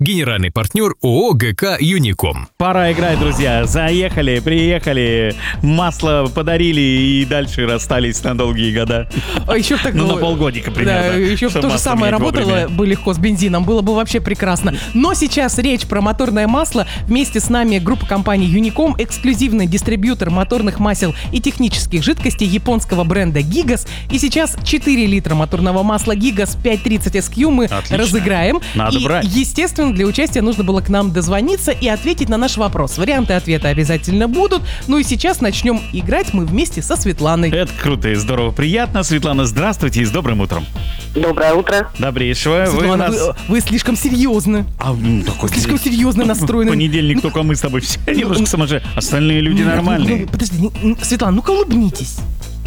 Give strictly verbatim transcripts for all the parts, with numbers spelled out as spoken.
Генеральный партнер ООО ГК «Юником». Пора играть, друзья. Заехали, приехали, масло подарили и дальше расстались на долгие года. А еще так, ну, на полгодика примерно. Да, еще то же самое работало бы легко с бензином, было бы вообще прекрасно. Но сейчас речь про моторное масло. Вместе с нами группа компаний «Юником», эксклюзивный дистрибьютор моторных масел и технических жидкостей японского бренда «Гигас». И сейчас четыре литра моторного масла «Гигас» пять тридцать эс кью мы Отлично. разыграем. Надо и, брать. естественно, для участия нужно было к нам дозвониться и ответить на наш вопрос. Варианты ответа обязательно будут. Ну и сейчас начнем играть мы вместе со Светланой. Это круто и здорово, приятно. Светлана, здравствуйте и с добрым утром. Доброе утро. Добрейшего. Светлана, вы, нас... вы, вы слишком серьезны. А, ну, такой слишком серьезно настроены. Понедельник только мы с тобой все немножко сумасшедшие. Остальные люди нормальные. Подожди, Светлана, ну-ка улыбнитесь.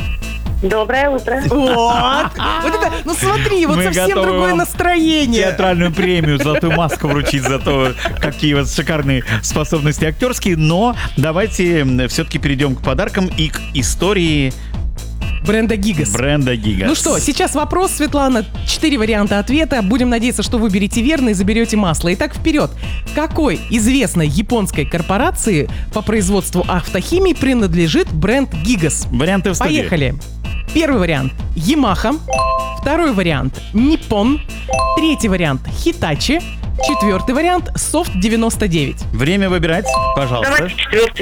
Доброе утро. Вот. Вот это, ну смотри, вот Мы совсем другое настроение. Театральную премию, золотую маску вручить за то, какие у вас шикарные способности актерские. Но давайте все-таки перейдем к подаркам и к истории бренда «Гигас». Бренда «Гигас». Ну что, сейчас вопрос, Светлана. Четыре варианта ответа. Будем надеяться, что выберете верно и заберете масло. Итак, вперед. Какой известной японской корпорации по производству автохимии принадлежит бренд «Гигас»? Варианты в студии. Поехали. Первый вариант – Ямаха. Второй вариант – Ниппон. Третий вариант – Хитачи. Четвертый вариант – Софт девяносто девять. Время выбирать, пожалуйста. Давайте четвертый.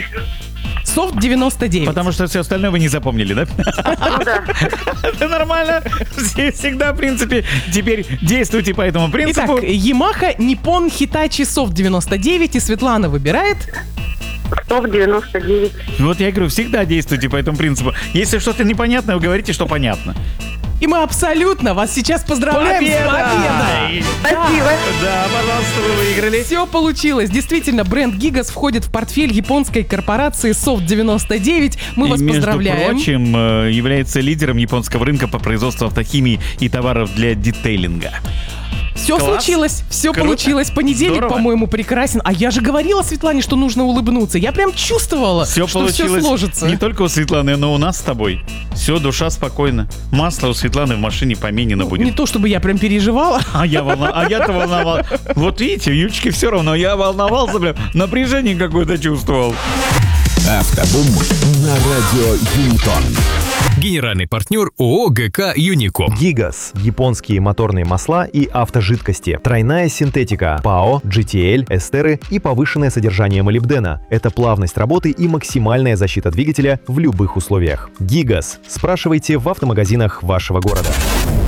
Софт девяносто девять. Потому что все остальное вы не запомнили, да? Ну да. Это нормально. Всегда, в принципе, теперь действуйте по этому принципу. Итак, Ямаха, Ниппон, Хитачи, Софт девяносто девять. И Светлана выбирает... Софт девяносто девять. Вот я говорю, всегда действуйте по этому принципу. Если что-то непонятно, вы говорите, что понятно. И мы абсолютно вас сейчас поздравляем Победа! с победой! Спасибо. Да, пожалуйста, вы выиграли. Все получилось. Действительно, бренд «Гигас» входит в портфель японской корпорации Софт девяносто девять. Мы и, вас поздравляем. Между прочим, является лидером японского рынка по производству автохимии и товаров для детейлинга. Все Класс. случилось, все Круто. получилось. Понедельник, Здорово. по-моему, прекрасен. А я же говорила Светлане, что нужно улыбнуться. Я прям чувствовала, Все что получилось все сложится. не только у Светланы, но и у нас с тобой. Все, душа спокойна. Масло у Светланы в машине поменено Ну, будет. не то, чтобы я прям переживала. А я волна... а я-то волновал. Вот видите, Ючке все равно. Я волновался, прям напряжение какое-то чувствовал. Автобум на радио Юником. Генеральный партнер ООО ГК «Юником». Гигас. Японские моторные масла и автожидкости. Тройная синтетика. ПАО, джи ти эл, эстеры и повышенное содержание молибдена. Это плавность работы и максимальная защита двигателя в любых условиях. Гигас. Спрашивайте в автомагазинах вашего города.